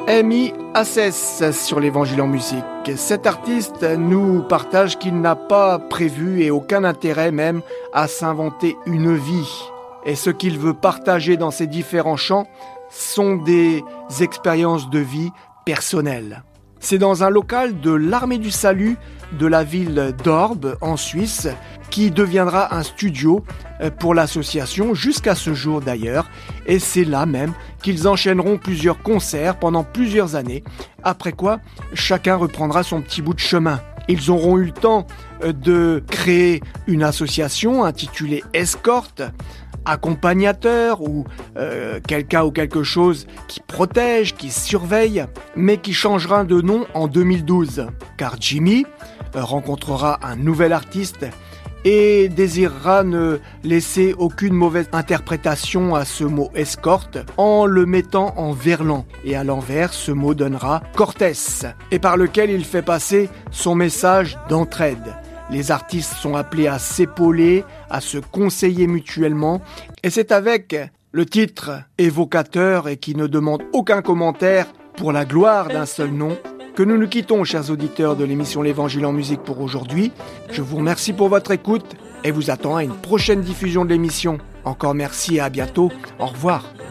Amy Assess sur l'Évangile en musique. Cet artiste nous partage qu'il n'a pas prévu et aucun intérêt même à s'inventer une vie. Et ce qu'il veut partager dans ses différents chants sont des expériences de vie personnelles. C'est dans un local de l'Armée du Salut de la ville d'Orbe, en Suisse, qui deviendra un studio pour l'association jusqu'à ce jour d'ailleurs. Et c'est là même qu'ils enchaîneront plusieurs concerts pendant plusieurs années, après quoi chacun reprendra son petit bout de chemin. Ils auront eu le temps de créer une association intitulée Escorte, accompagnateur ou quelqu'un ou quelque chose qui protège, qui surveille, mais qui changera de nom en 2012, car Jimmy rencontrera un nouvel artiste et désirera ne laisser aucune mauvaise interprétation à ce mot escorte en le mettant en verlan. Et à l'envers, ce mot donnera Cortés, et par lequel il fait passer son message d'entraide. Les artistes sont appelés à s'épauler, à se conseiller mutuellement, et c'est avec le titre évocateur et qui ne demande aucun commentaire pour la gloire d'un seul nom que nous nous quittons, chers auditeurs de l'émission L'Évangile en musique pour aujourd'hui. Je vous remercie pour votre écoute et vous attends à une prochaine diffusion de l'émission. Encore merci et à bientôt. Au revoir.